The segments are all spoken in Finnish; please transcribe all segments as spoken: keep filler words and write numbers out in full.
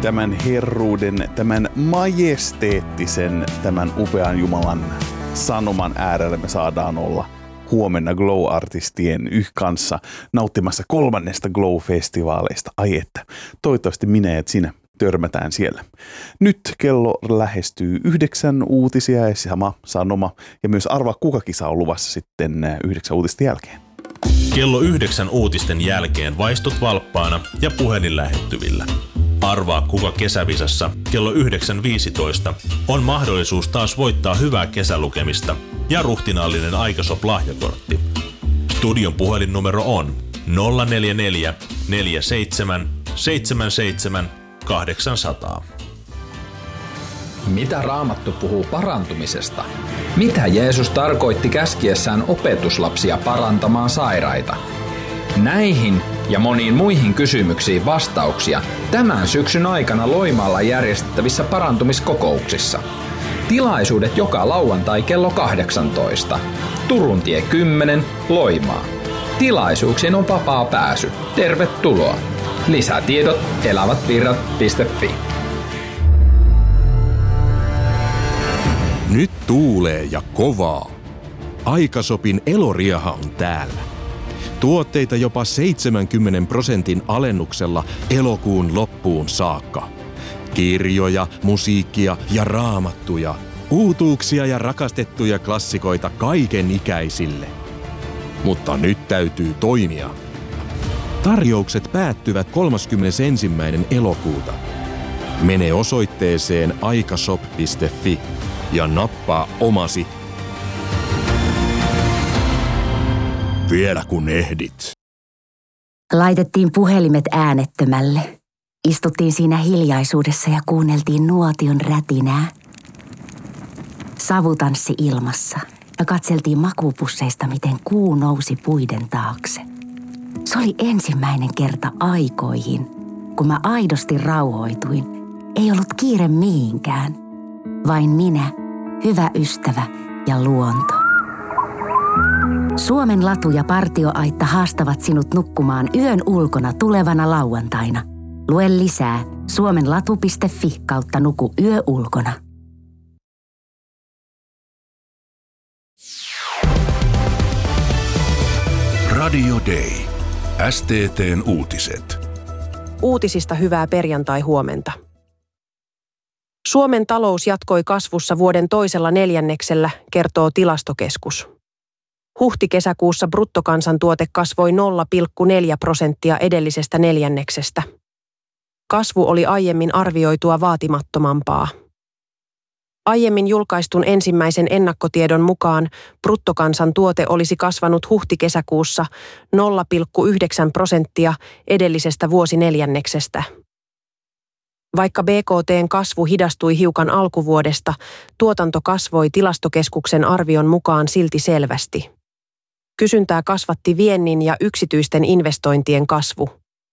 tämän herruuden, tämän majesteettisen, tämän upean Jumalan sanoman äärellä me saadaan olla huomenna Glow-artistien yh kanssa nauttimassa kolmannesta Glow-festivaaleista. Ai että, toivottavasti minä ja sinä törmätään siellä. Nyt kello lähestyy yhdeksän uutisia ja sama sanoma. Ja myös arvaa kuka kisa on luvassa sitten yhdeksän uutisten jälkeen. Kello yhdeksän uutisten jälkeen vaistut valppaana ja puhelin lähettyvillä. Arvaa kuka kesävisassa kello yhdeksän viisitoista on mahdollisuus taas voittaa hyvää kesälukemista ja ruhtinaallinen Aikasop-lahjakortti. Studion puhelinnumero on nolla neljä neljä neljä seitsemän seitsemän seitsemän kahdeksan nolla nolla. Mitä Raamattu puhuu parantumisesta? Mitä Jeesus tarkoitti käskiessään opetuslapsia parantamaan sairaita? Näihin ja moniin muihin kysymyksiin vastauksia tämän syksyn aikana Loimaalla järjestettävissä parantumiskokouksissa. Tilaisuudet joka lauantai kello kahdeksantoista. Turun tie kymmenen, Loimaa. Tilaisuuksiin on vapaa pääsy. Tervetuloa! Lisätiedot elävätvirrat piste fi. Nyt tuulee ja kovaa. Aikasopin Eloriaha on täällä. Tuotteita jopa seitsemänkymmenen prosentin alennuksella elokuun loppuun saakka. Kirjoja, musiikkia ja raamattuja. Uutuuksia ja rakastettuja klassikoita kaiken ikäisille. Mutta nyt täytyy toimia. Tarjoukset päättyvät kolmaskymmenesensimmäinen elokuuta. Mene osoitteeseen aikashop piste fi ja nappaa omasi. Vielä kun ehdit. Laitettiin puhelimet äänettömälle. Istuttiin siinä hiljaisuudessa ja kuunneltiin nuotion rätinää. Savutanssi ilmassa ja katseltiin makuupusseista, miten kuu nousi puiden taakse. Se oli ensimmäinen kerta aikoihin, kun mä aidosti rauhoituin. Ei ollut kiire mihinkään. Vain minä, hyvä ystävä ja luonto. Suomen latu ja partioaitta haastavat sinut nukkumaan yön ulkona tulevana lauantaina. Lue lisää suomenlatu piste fi kautta nuku yö ulkona. Radio Day. S T T:n uutiset. Uutisista hyvää perjantai-huomenta. Suomen talous jatkoi kasvussa vuoden toisella neljänneksellä, kertoo Tilastokeskus. Huhti-kesäkuussa bruttokansantuote kasvoi nolla pilkku neljä prosenttia edellisestä neljänneksestä. Kasvu oli aiemmin arvioitua vaatimattomampaa. Aiemmin julkaistun ensimmäisen ennakkotiedon mukaan bruttokansantuote olisi kasvanut huhti-kesäkuussa nolla pilkku yhdeksän prosenttia edellisestä vuosineljänneksestä. Vaikka B K T:n kasvu hidastui hiukan alkuvuodesta, tuotanto kasvoi Tilastokeskuksen arvion mukaan silti selvästi. Kysyntää kasvatti viennin ja yksityisten investointien kasvu.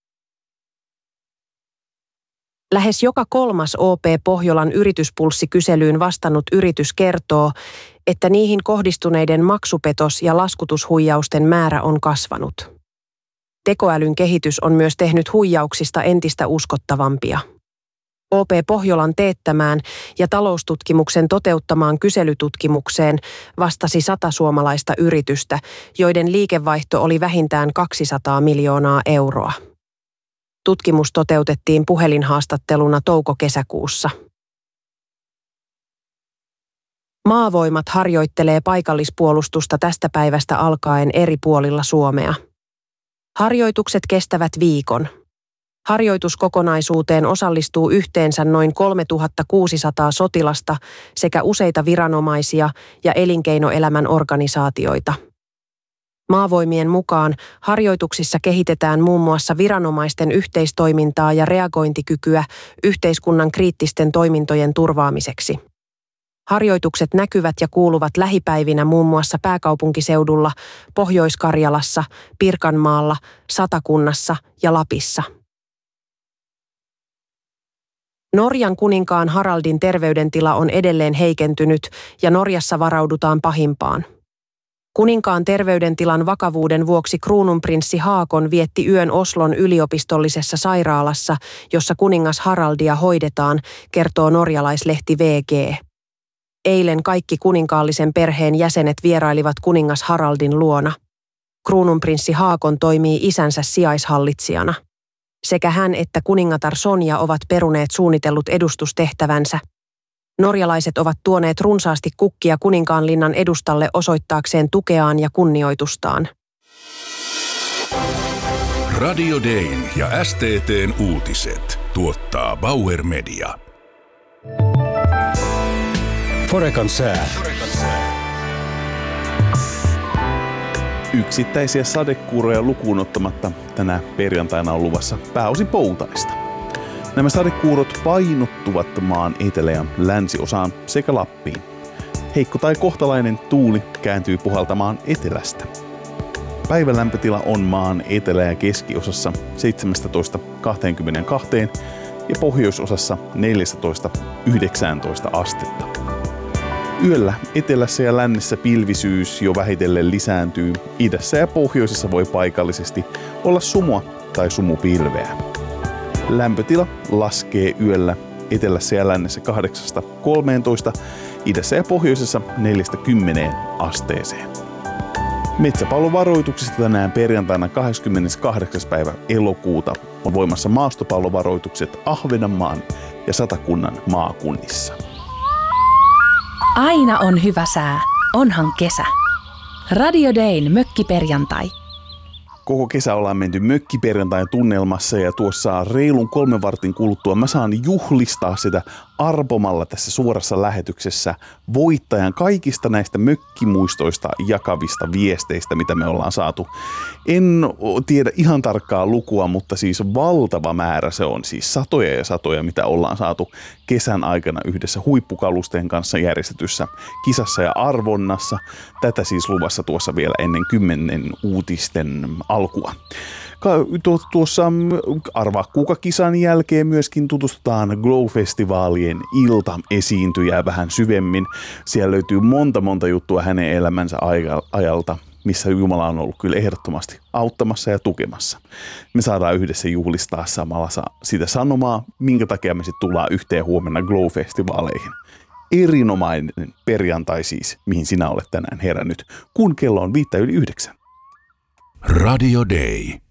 Lähes joka kolmas O P Pohjolan yrityspulssikyselyyn vastannut yritys kertoo, että niihin kohdistuneiden maksupetos- ja laskutushuijausten määrä on kasvanut. Tekoälyn kehitys on myös tehnyt huijauksista entistä uskottavampia. O P Pohjolan teettämään ja taloustutkimuksen toteuttamaan kyselytutkimukseen vastasi sata suomalaista yritystä, joiden liikevaihto oli vähintään kaksisataa miljoonaa euroa. Tutkimus toteutettiin puhelinhaastatteluna touko-kesäkuussa. Maavoimat harjoittelee paikallispuolustusta tästä päivästä alkaen eri puolilla Suomea. Harjoitukset kestävät viikon. Harjoituskokonaisuuteen osallistuu yhteensä noin kolmetuhattakuusisataa sotilasta sekä useita viranomaisia ja elinkeinoelämän organisaatioita. Maavoimien mukaan harjoituksissa kehitetään muun muassa viranomaisten yhteistoimintaa ja reagointikykyä yhteiskunnan kriittisten toimintojen turvaamiseksi. Harjoitukset näkyvät ja kuuluvat lähipäivinä muun muassa pääkaupunkiseudulla, Pohjois-Karjalassa, Pirkanmaalla, Satakunnassa ja Lapissa. Norjan kuninkaan Haraldin terveydentila on edelleen heikentynyt ja Norjassa varaudutaan pahimpaan. Kuninkaan terveydentilan vakavuuden vuoksi kruununprinssi Haakon vietti yön Oslon yliopistollisessa sairaalassa, jossa kuningas Haraldia hoidetaan, kertoo norjalaislehti V G. Eilen kaikki kuninkaallisen perheen jäsenet vierailivat kuningas Haraldin luona. Kruununprinssi Haakon toimii isänsä sijaishallitsijana. Sekä hän että kuningatar Sonja ovat peruneet suunnitellut edustustehtävänsä. Norjalaiset ovat tuoneet runsaasti kukkia Kuninkaanlinnan edustalle osoittaakseen tukeaan ja kunnioitustaan. Radio Dayn ja S T T:n uutiset tuottaa Bauer Media. Forekan sää. Yksittäisiä sadekuuroja lukuun ottamatta tänä perjantaina on luvassa pääosin poutaista. Nämä sadekuurot painottuvat maan etelä- ja länsiosaan sekä Lappiin. Heikko tai kohtalainen tuuli kääntyy puhaltamaan etelästä. Päivän lämpötila on maan etelä- ja keskiosassa seitsemästätoista kaksikymmentäkaksi ja pohjoisosassa neljästätoista yhdeksääntoista astetta. Yöllä etelässä ja lännessä pilvisyys jo vähitellen lisääntyy. Idässä ja pohjoisessa voi paikallisesti olla sumua tai sumupilveä. Lämpötila laskee yöllä etelässä ja lännessä kahdeksasta kolmeentoista, idässä ja pohjoisessa neljästä kymmeneen asteeseen. Metsäpallovaroituksista tänään perjantaina kahdeskymmeneskahdeksas päivä elokuuta on voimassa maastopallovaroitukset Ahvenanmaan ja Satakunnan maakunnissa. Aina on hyvä sää, onhan kesä. Radio Dayn mökkiperjantai. Koko kesä ollaan menty mökkiperjantain tunnelmassa ja tuossa reilun kolmen vartin kuluttua mä saan juhlistaa sitä arpomalla tässä suorassa lähetyksessä voittajan kaikista näistä mökkimuistoista jakavista viesteistä, mitä me ollaan saatu. En tiedä ihan tarkkaa lukua, mutta siis valtava määrä se on, siis satoja ja satoja, mitä ollaan saatu kesän aikana yhdessä huippukalusten kanssa järjestetyssä kisassa ja arvonnassa. Tätä siis luvassa tuossa vielä ennen kymmenen uutisten alkua. Tuossa Arvaa kuka -kisan jälkeen myöskin tutustutaan Glow-festivaalien iltaesiintyjää vähän syvemmin. Siellä löytyy monta monta juttua hänen elämänsä ajalta, missä Jumala on ollut kyllä ehdottomasti auttamassa ja tukemassa. Me saadaan yhdessä juhlistaa samalla sitä sanomaa, minkä takia me sitten tullaan yhteen huomenna Glow-festivaaleihin. Erinomainen perjantai siis, mihin sinä olet tänään herännyt, kun kello on viittä yli yhdeksän. Radio Day.